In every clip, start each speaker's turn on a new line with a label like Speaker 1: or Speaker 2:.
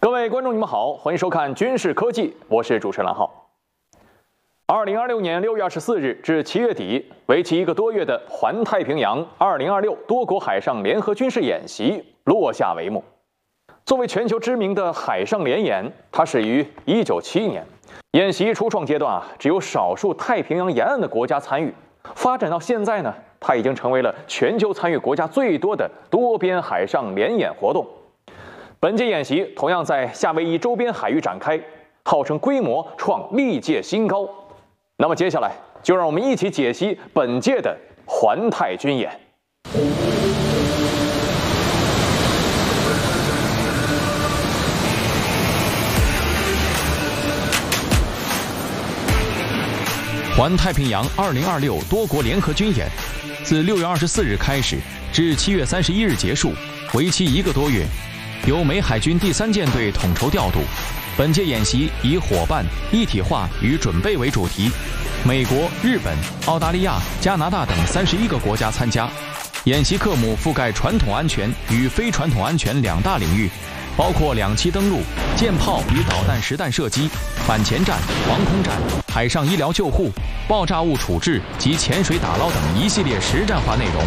Speaker 1: 各位观众，你们好，欢迎收看《军事科技》，我是主持人蓝浩。2026年6月24日至7月底，为期1个多月的环太平洋2026多国海上联合军事演习落下帷幕。作为全球知名的海上联演，它始于1971年。演习初创阶段只有少数太平洋沿岸的国家参与，发展到现在呢，它已经成为了全球参与国家最多的多边海上联演活动。本届演习同样在夏威夷周边海域展开，号称规模创历届新高。那么接下来就让我们一起解析本届的环太军演。
Speaker 2: 环太平洋2026多国联合军演自6月24日开始，至7月31日结束，为期1个多月。由美海军第3舰队统筹调度。本届演习以伙伴、一体化与准备为主题，美国、日本、澳大利亚、加拿大等31个国家参加。演习科目覆盖传统安全与非传统安全2大领域，包括2栖登陆、舰炮与导弹实弹射击、反潜战、防空战、海上医疗救护、爆炸物处置及潜水打捞等一系列实战化内容。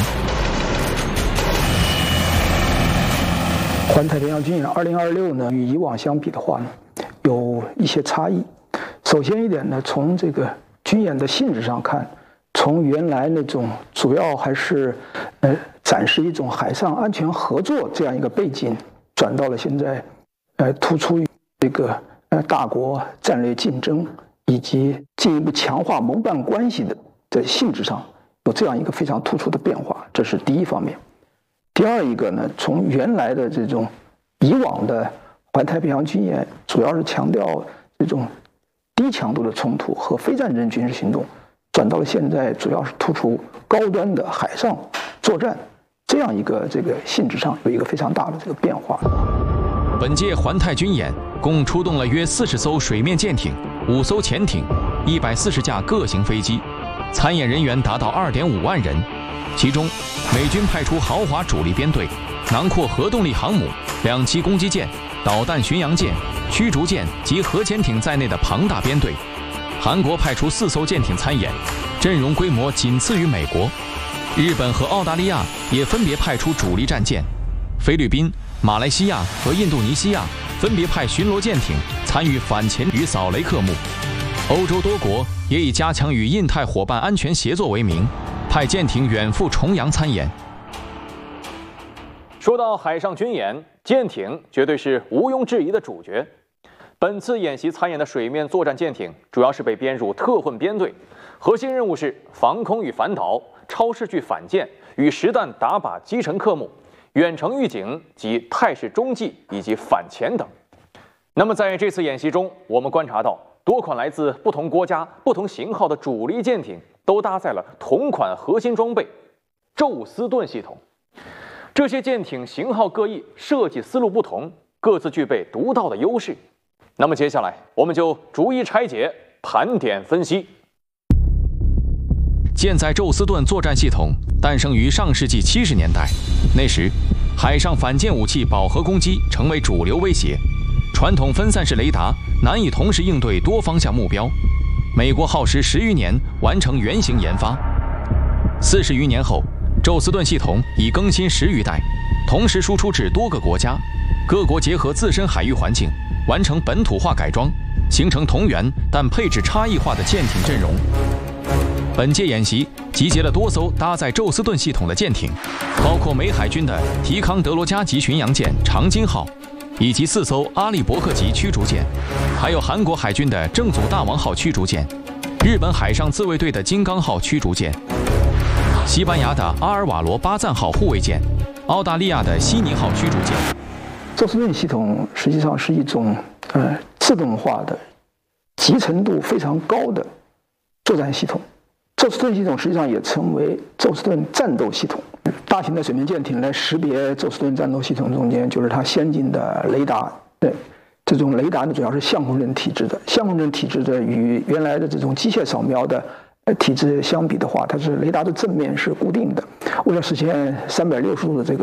Speaker 3: 环太平洋军演2026呢，与以往相比的话呢，有一些差异。首先一点呢，从这个军演的性质上看，从原来那种主要还是展示一种海上安全合作这样一个背景，转到了现在突出于这个大国战略竞争以及进一步强化盟伴关系的性质上，有这样一个非常突出的变化，这是第一方面。第二一个呢，从原来的这种以往的环太平洋军演，主要是强调这种低强度的冲突和非战争军事行动，转到了现在主要是突出高端的海上作战，这样一个这个性质上有一个非常大的这个变化。
Speaker 2: 本届环太军演共出动了约40艘水面舰艇、5艘潜艇、140架各型飞机，参演人员达到2.5万人。其中，美军派出豪华主力编队，囊括核动力航母、2栖攻击舰、导弹巡洋舰、驱逐舰及核潜艇在内的庞大编队。韩国派出4艘舰艇参演，阵容规模仅次于美国。日本和澳大利亚也分别派出主力战舰。菲律宾、马来西亚和印度尼西亚分别派巡逻舰艇参与反潜与扫雷科目。欧洲多国也以加强与印太伙伴安全协作为名，派舰艇远赴重洋参演。
Speaker 1: 说到海上军演，舰艇绝对是毋庸置疑的主角。本次演习参演的水面作战舰艇主要是被编入特混编队，核心任务是防空与反导、超视距反舰与实弹打靶击沉科目、远程预警及态势中继以及反潜等。那么在这次演习中，我们观察到多款来自不同国家、不同型号的主力舰艇都搭载了同款核心装备——宙斯盾系统。这些舰艇型号各异，设计思路不同，各自具备独到的优势。那么接下来，我们就逐一拆解、盘点分析。
Speaker 2: 舰载宙斯盾作战系统诞生于上世纪70年代，那时，海上反舰武器饱和攻击成为主流威胁，传统分散式雷达难以同时应对多方向目标。美国耗时10余年完成原型研发，40余年后，宙斯盾系统已更新10余代，同时输出至多个国家，各国结合自身海域环境，完成本土化改装，形成同源但配置差异化的舰艇阵容。本届演习集结了多艘搭载宙斯盾系统的舰艇，包括美海军的提康德罗加级巡洋舰长津号，以及4艘阿利伯克级驱逐舰，还有韩国海军的正祖大王号驱逐舰，日本海上自卫队的金刚号驱逐舰，西班牙的阿尔瓦罗巴赞号护卫舰，澳大利亚的悉尼号驱逐舰。
Speaker 3: 宙斯盾系统实际上是一种自动化的、集成度非常高的作战系统。宙斯盾系统实际上也称为宙斯盾战斗系统。大型的水面舰艇来识别宙斯盾战斗系统中间，就是它先进的雷达。对，这种雷达呢主要是相控阵体制的。相控阵体制的与原来的这种机械扫描的体制相比的话，它是雷达的正面是固定的，为了实现360度的这个